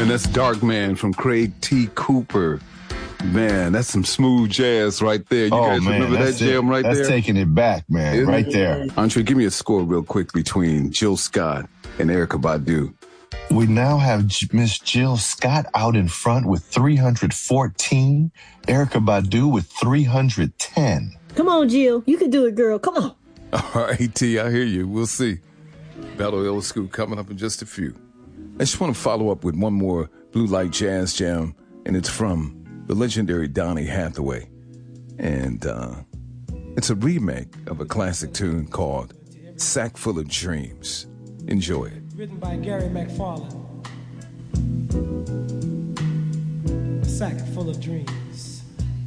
Man, that's Dark Man from Craig T. Cooper. Man, that's some smooth jazz right there. You guys remember that jam right there? That's taking it back, man, right there. Andre, give me a score real quick between Jill Scott and Erykah Badu. We now have Miss Jill Scott out in front with 314. Erykah Badu with 310. Come on, Jill. You can do it, girl. Come on. All right, T, I hear you. We'll see. Battle Old School coming up in just a few. I just want to follow up with one more Blue Light Jazz Jam, and it's from the legendary Donny Hathaway. And it's a remake of a classic tune called Sack Full of Dreams. Enjoy it. Written by Gary McFarlane. A Sack Full of Dreams.